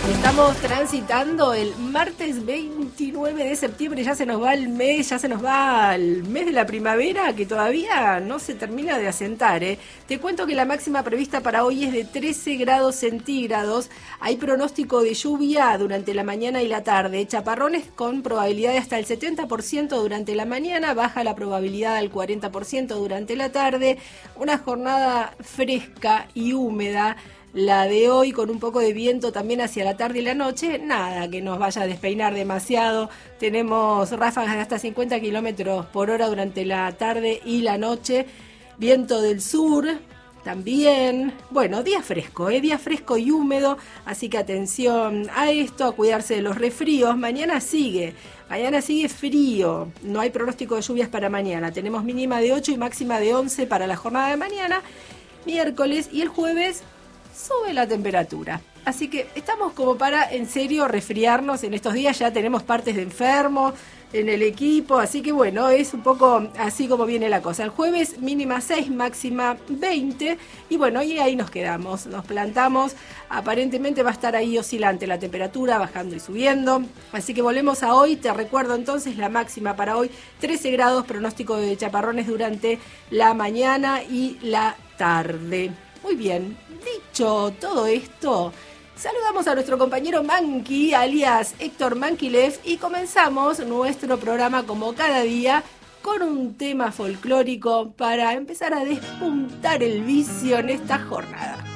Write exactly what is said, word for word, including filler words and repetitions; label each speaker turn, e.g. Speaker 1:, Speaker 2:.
Speaker 1: Estamos transitando el martes veintinueve de septiembre, ya se nos va el mes, ya se nos va el mes de la primavera que todavía no se termina de asentar, ¿eh? Te cuento que la máxima prevista para hoy es de trece grados centígrados, hay pronóstico de lluvia durante la mañana y la tarde, chaparrones con probabilidad de hasta el setenta por ciento durante la mañana, baja la probabilidad al cuarenta por ciento durante la tarde, una jornada fresca y húmeda. La de hoy con un poco de viento también hacia la tarde y la noche, nada que nos vaya a despeinar demasiado. Tenemos ráfagas de hasta cincuenta kilómetros por hora durante la tarde y la noche. Viento del sur también. Bueno, día fresco, ¿eh? Día fresco y húmedo, así que atención a esto, a cuidarse de los resfríos. Mañana sigue, mañana sigue frío. No hay pronóstico de lluvias para mañana. Tenemos mínima de ocho y máxima de once para la jornada de mañana, miércoles, y el jueves sube la temperatura. Así que estamos como para, en serio, resfriarnos en estos días. Ya tenemos partes de enfermos en el equipo, así que bueno, es un poco así como viene la cosa. El jueves mínima seis, máxima veinte, y bueno, y ahí nos quedamos, nos plantamos. Aparentemente va a estar ahí oscilante la temperatura, bajando y subiendo. Así que volvemos a hoy. Te recuerdo entonces la máxima para hoy, trece grados, pronóstico de chaparrones durante la mañana y la tarde. Muy bien, dicho todo esto, saludamos a nuestro compañero Manqui, alias Héctor Manquilev, y comenzamos nuestro programa como cada día con un tema folclórico para empezar a despuntar el vicio en esta jornada.